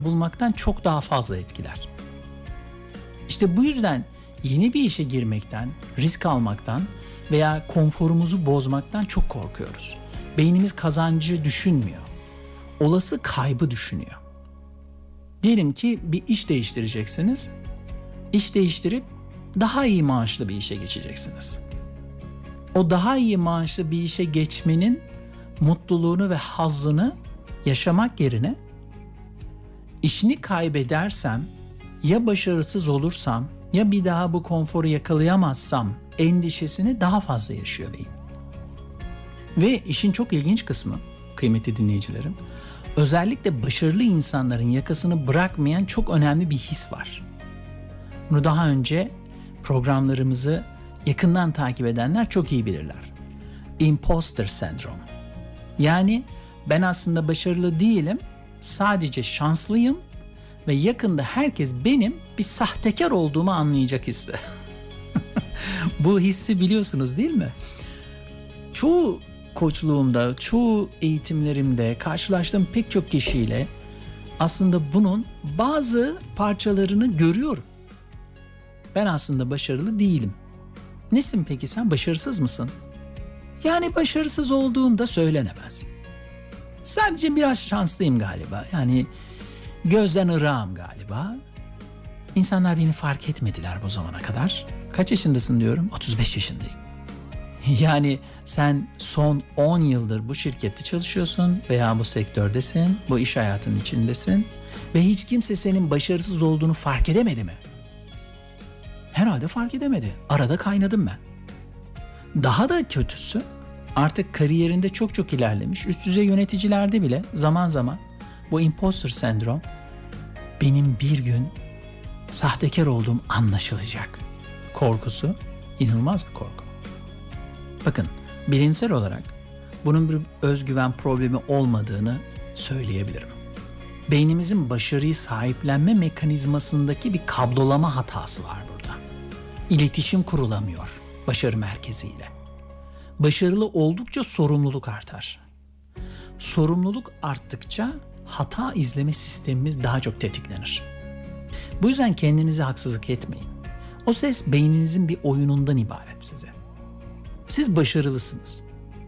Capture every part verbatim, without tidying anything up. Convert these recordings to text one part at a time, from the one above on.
bulmaktan çok daha fazla etkiler. İşte bu yüzden yeni bir işe girmekten, risk almaktan veya konforumuzu bozmaktan çok korkuyoruz. Beynimiz kazancı düşünmüyor. Olası kaybı düşünüyor. Diyelim ki bir iş değiştireceksiniz. İş değiştirip daha iyi maaşlı bir işe geçeceksiniz. O daha iyi maaşlı bir işe geçmenin mutluluğunu ve hazzını yaşamak yerine işini kaybedersem, ya başarısız olursam, ya bir daha bu konforu yakalayamazsam endişesini daha fazla yaşıyor beyin. Ve işin çok ilginç kısmı, kıymetli dinleyicilerim, özellikle başarılı insanların yakasını bırakmayan çok önemli bir his var. Bunu daha önce programlarımızı yakından takip edenler çok iyi bilirler. Imposter sendrom. Yani ben aslında başarılı değilim, sadece şanslıyım ve yakında herkes benim bir sahtekar olduğumu anlayacak hissi. Bu hissi biliyorsunuz değil mi? Çoğu koçluğumda, çoğu eğitimlerimde karşılaştığım pek çok kişiyle aslında bunun bazı parçalarını görüyorum. Ben aslında başarılı değilim. Nesin peki sen? Başarısız mısın? Yani başarısız olduğun da söylenemez. Sadece biraz şanslıyım galiba. Yani gözden ırağım galiba. İnsanlar beni fark etmediler bu zamana kadar. Kaç yaşındasın diyorum? otuz beş yaşındayım. Yani sen son on yıldır bu şirkette çalışıyorsun veya bu sektördesin, bu iş hayatının içindesin ve hiç kimse senin başarısız olduğunu fark edemedi mi? Herhalde fark edemedi. Arada kaynadım ben. Daha da kötüsü, artık kariyerinde çok çok ilerlemiş, üst düzey yöneticilerde bile zaman zaman bu imposter sendrom, benim bir gün sahtekar olduğum anlaşılacak korkusu, inanılmaz bir korku. Bakın, bilimsel olarak bunun bir özgüven problemi olmadığını söyleyebilirim. Beynimizin başarıyı sahiplenme mekanizmasındaki bir kablolama hatası var burada. İletişim kurulamıyor başarı merkeziyle. Başarılı oldukça sorumluluk artar. Sorumluluk arttıkça hata izleme sistemimiz daha çok tetiklenir. Bu yüzden kendinize haksızlık etmeyin. O ses beyninizin bir oyunundan ibaret size. Siz başarılısınız.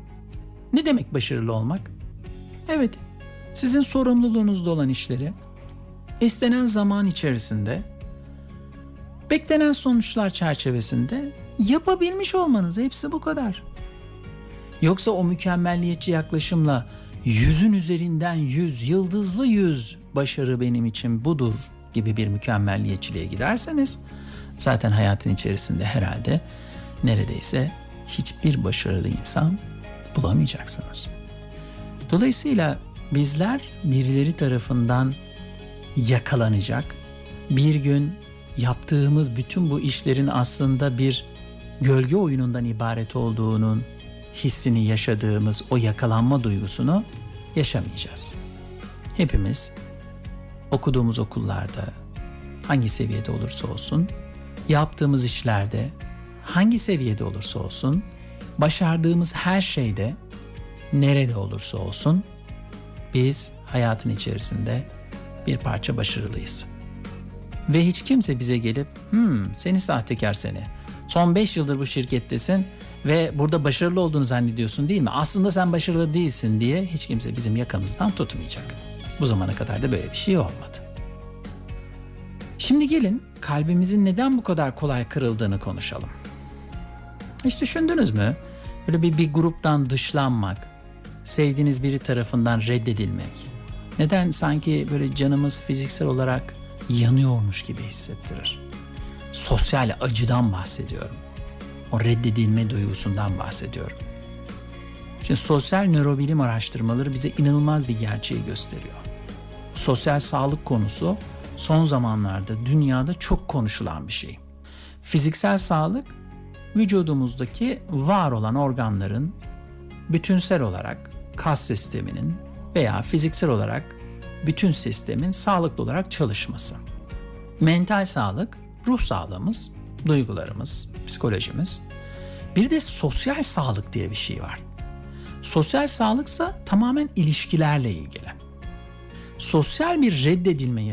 Ne demek başarılı olmak? Evet, sizin sorumluluğunuzda olan işleri istenen zaman içerisinde, beklenen sonuçlar çerçevesinde yapabilmiş olmanız, hepsi bu kadar. Yoksa o mükemmelliyetçi yaklaşımla yüzün üzerinden yüz, yıldızlı yüz başarı benim için budur gibi bir mükemmelliyetçiliğe giderseniz zaten hayatın içerisinde herhalde neredeyse hiçbir başarılı insan bulamayacaksınız. Dolayısıyla bizler birileri tarafından yakalanacak, bir gün yaptığımız bütün bu işlerin aslında bir gölge oyunundan ibaret olduğunun hissini yaşadığımız o yakalanma duygusunu yaşamayacağız. Hepimiz okuduğumuz okullarda, hangi seviyede olursa olsun, yaptığımız işlerde, hangi seviyede olursa olsun, başardığımız her şeyde, nerede olursa olsun, biz hayatın içerisinde bir parça başarılıyız. Ve hiç kimse bize gelip, hmm, seni sahtekar seni, son beş yıldır bu şirkettesin ve burada başarılı olduğunu zannediyorsun değil mi? Aslında sen başarılı değilsin diye hiç kimse bizim yakamızdan tutmayacak. Bu zamana kadar da böyle bir şey olmadı. Şimdi gelin kalbimizin neden bu kadar kolay kırıldığını konuşalım. Hiç düşündünüz mü? Böyle bir, bir gruptan dışlanmak, sevdiğiniz biri tarafından reddedilmek. Neden sanki böyle canımız fiziksel olarak yanıyormuş gibi hissettirir? Sosyal acıdan bahsediyorum. O reddedilme duygusundan bahsediyorum. Şimdi sosyal nörobilim araştırmaları bize inanılmaz bir gerçeği gösteriyor. Sosyal sağlık konusu son zamanlarda dünyada çok konuşulan bir şey. Fiziksel sağlık, vücudumuzdaki var olan organların bütünsel olarak kas sisteminin veya fiziksel olarak bütün sistemin sağlıklı olarak çalışması. Mental sağlık, ruh sağlığımız, duygularımız, psikolojimiz. Bir de sosyal sağlık diye bir şey var. Sosyal sağlıksa tamamen ilişkilerle ilgili. sosyal bir reddedilme